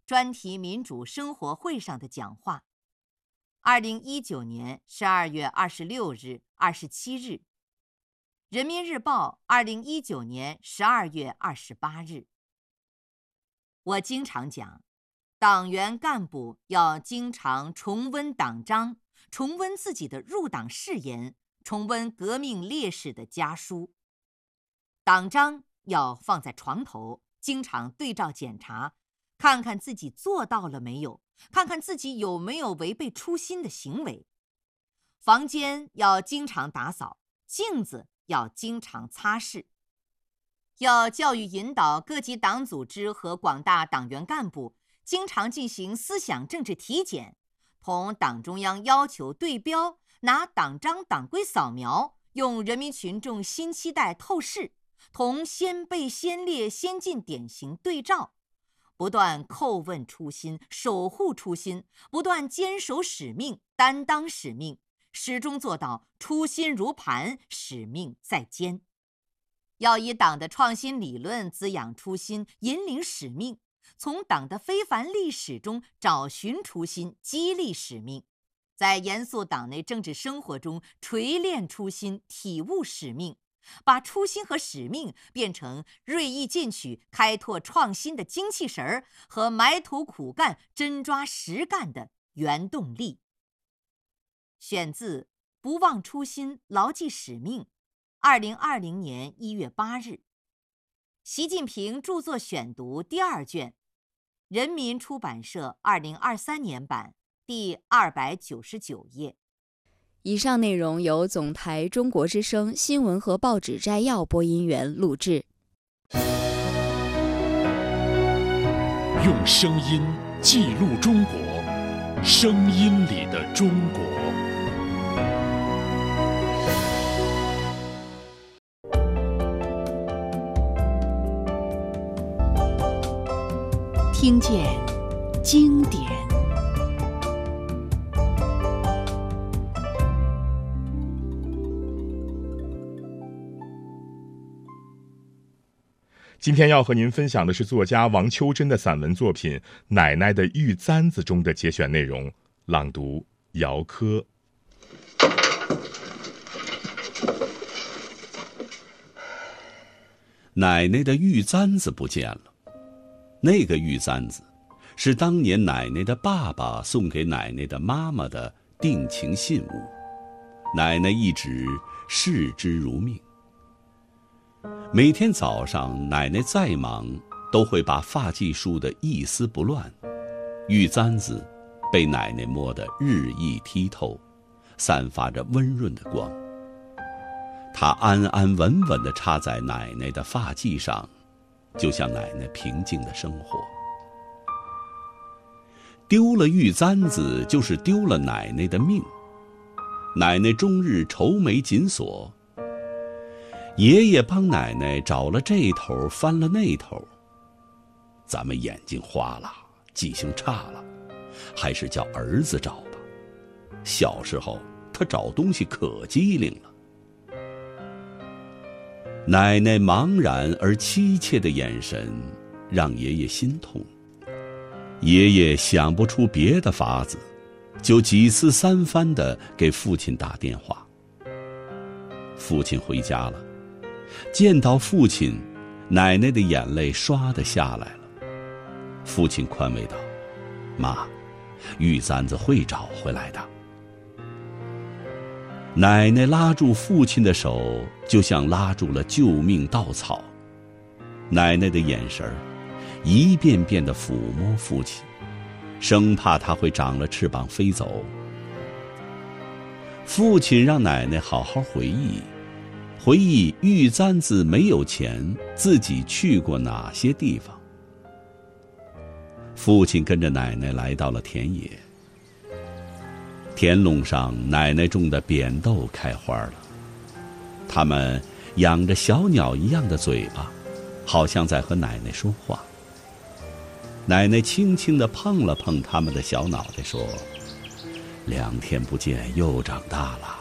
专题民主生活会上的讲话。2019年12月26日、27日。人民日报2019年12月28日。我经常讲，党员干部要经常重温党章，重温自己的入党誓言，重温革命烈士的家书。党章要放在床头，经常对照检查，看看自己做到了没有，看看自己有没有违背初心的行为。房间要经常打扫，镜子要经常擦拭。要教育引导各级党组织和广大党员干部经常进行思想政治体检，同党中央要求对标，拿党章党规扫描，用人民群众新期待透视，同先辈先烈先进典型对照，不断叩问初心，守护初心，不断坚守使命，担当使命，始终做到初心如磐，使命在肩。要以党的创新理论滋养初心，引领使命，从党的非凡历史中找寻初心，激励使命，在严肃党内政治生活中锤炼初心，体悟使命，把初心和使命变成锐意进取、开拓创新的精气神儿和埋头苦干、真抓实干的原动力。选自《不忘初心，牢记使命》，2020年1月8日，习近平著作选读第2卷，人民出版社2023年版，第299页。 以上内容由总台中国之声新闻和报纸摘要播音员录制。 用声音记录中国，声音里的中国。 听见经典。 今天要和您分享的是作家王秋珍的散文作品《奶奶的玉簪子》中的节选内容，朗读姚科。 奶奶的玉簪子不见了。那个玉簪子是当年奶奶的爸爸送给奶奶的妈妈的定情信物，奶奶一直视之如命。每天早上奶奶再忙，都会把发髻梳得一丝不乱，玉簪子被奶奶摸得日益剔透，散发着温润的光。它安安稳稳地插在奶奶的发髻上，就像奶奶平静的生活。丢了玉簪子，就是丢了奶奶的命。奶奶终日愁眉紧锁，爷爷帮奶奶找了这头，翻了那头。咱们眼睛花了，记性差了，还是叫儿子找吧。小时候他找东西可机灵了。奶奶茫然而凄切的眼神让爷爷心痛，爷爷想不出别的法子，就几次三番地给父亲打电话。父亲回家了，见到父亲，奶奶的眼泪唰地下来了。父亲宽慰道：“妈，玉簪子会找回来的。”奶奶拉住父亲的手，就像拉住了救命稻草。奶奶的眼神一遍遍地抚摸父亲，生怕他会长了翅膀飞走。父亲让奶奶好好回忆，回忆玉簪子没有钱，自己去过哪些地方。父亲跟着奶奶来到了田野，田垄上奶奶种的扁豆开花了，它们仰着小鸟一样的嘴巴，好像在和奶奶说话。奶奶轻轻地碰了碰它们的小脑袋，说：“2天不见，又长大了。”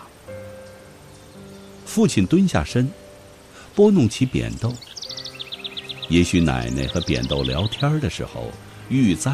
父亲蹲下身，拨弄起扁豆。也许奶奶和扁豆聊天的时候，玉簪